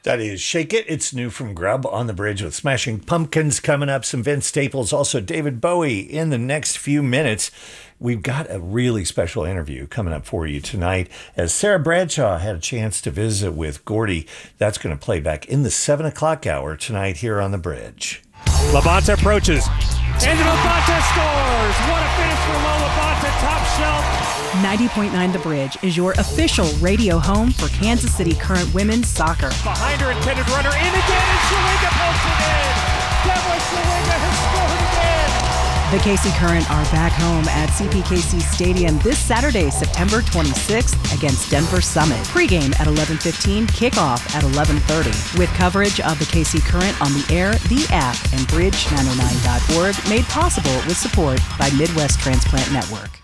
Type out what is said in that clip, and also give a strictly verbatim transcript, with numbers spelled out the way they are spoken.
That is Shake It. It's new from Grub on the Bridge with Smashing Pumpkins coming up. Some Vince Staples, also David Bowie in the next few minutes. We've got a really special interview coming up for you tonight as Sarah Bradshaw had a chance to visit with Gordy. That's going to play back in the seven o'clock hour tonight here on the Bridge. Labonte approaches. And Labonte scores! What a finish for Lo Labonte, top shelf. ninety point nine The Bridge is your official radio home for Kansas City Current women's soccer. Behind her intended runner, in again, and Schwinga pokes it in! Deborah Schwinga has scored again! The K C Current are back home at C P K C Stadium this Saturday, September twenty-sixth against Denver Summit. Pre-game at eleven fifteen, kickoff at eleven thirty. With coverage of the K C Current on the air, the app, and bridge nine oh nine dot org, made possible with support by Midwest Transplant Network.